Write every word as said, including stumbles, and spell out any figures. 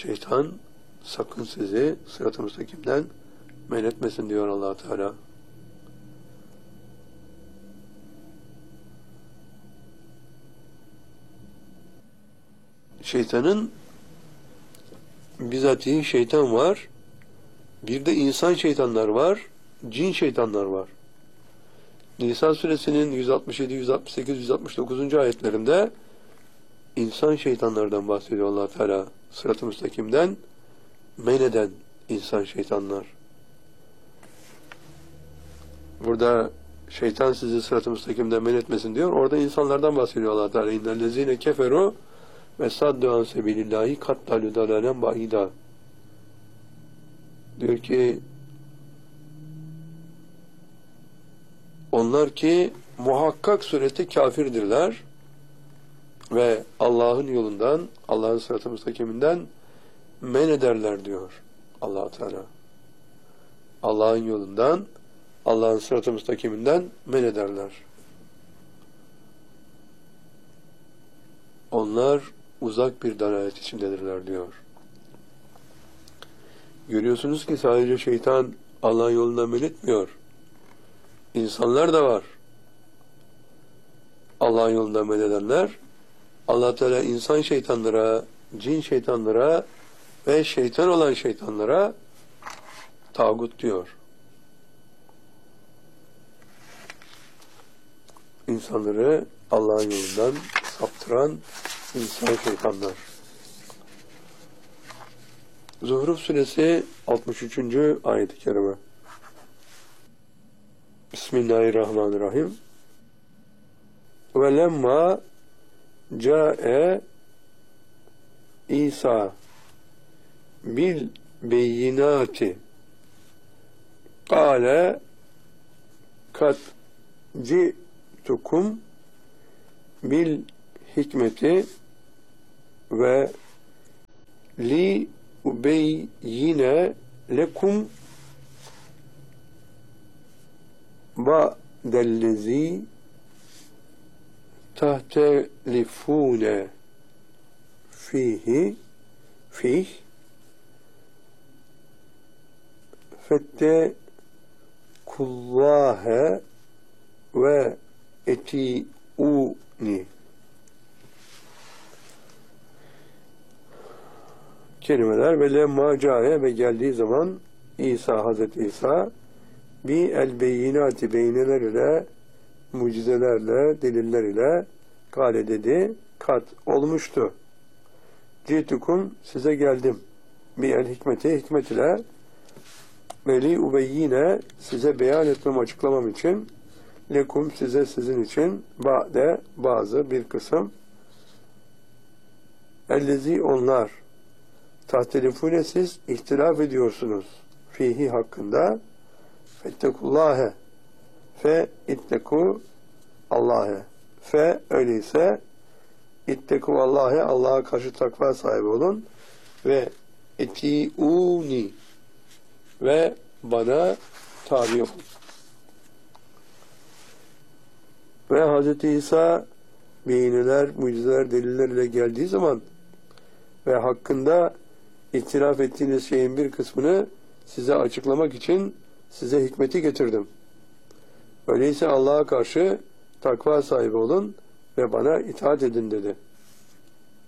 Şeytan sakın sizi sırat-ı müstakimden men etmesin diyor Allah Teala. Şeytanın bizatihi şeytan var. Bir de insan şeytanlar var. Cin şeytanlar var. Nisa suresinin yüz altmış yedi, yüz altmış sekiz, yüz altmış dokuzuncu ayetlerinde insan şeytanlardan bahsediyor Allah Teala. Sırat-ı müstakimden men eden insan şeytanlar. Burada şeytan sizi sırat-ı müstakimden men etmesin diyor. Orada insanlardan bahsediyor Allah Teala. İnnellezîne keferu ve saddu an sebilillahi kattalu dalalen ba'ida. Diyor ki onlar ki muhakkak surette kafirdirler ve Allah'ın yolundan, Allah'ın sırat-ı müstakiminden men ederler diyor Allah Teala. Allah'ın yolundan, Allah'ın sırat-ı müstakiminden men ederler. Onlar uzak bir dalalet içindedirler diyor. Görüyorsunuz ki sadece şeytan Allah'ın yolundan men etmiyor. İnsanlar da var. Allah'ın yolundan men edenler. Allah Teala insan şeytanlara, cin şeytanlara ve şeytan olan şeytanlara tağut diyor. İnsanları Allah'ın yolundan saptıran insan şeytanlar. Zuhruf suresi altmış üçüncü ayet-i kerime. Bismillahirrahmanirrahim. Ve lemma ca'e İsa bil beyinati kâle kat ci'tukum bil hikmeti ve li ubeyyine lekum ba'dellezi tahtelifune fihi fih fettekullâhe ve eti'uni. Kelimeler ve lemma câe ve geldiği zaman İsa, Hazreti İsa bir el beyinati beyneler ile mucizelerle, deliller ile kâle dedi, kat olmuştu. Citukum size geldim. Bir el hikmeti hikmet ile veli ubeyyine size beyan etmem, açıklamam için lekum size sizin için ba'de bazı bir kısım ellezi onlar tahtelifune siz ihtilaf ediyorsunuz fihi hakkında fettekullâhe fe itteku Allah'e fe öyleyse itteku Allah'e Allah'a karşı takva sahibi olun ve eti'uni ve bana tabi olun. Ve Hz. İsa beyineler, mucizeler, deliller ile geldiği zaman ve hakkında itiraf ettiğiniz şeyin bir kısmını size açıklamak için size hikmeti getirdim. Öyleyse Allah'a karşı takva sahibi olun ve bana itaat edin dedi.